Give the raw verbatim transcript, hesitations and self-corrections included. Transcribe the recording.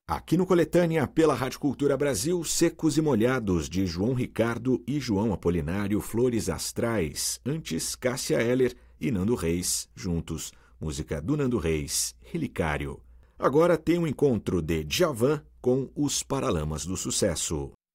Aqui no Coletânea, pela Rádio Cultura Brasil, Secos e Molhados, de João Ricardo e João Apolinário, Flores Astrais. Antes, Cássia Eller e Nando Reis, juntos. Música do Nando Reis, Relicário. Agora tem um encontro de Djavan com os Paralamas do Sucesso.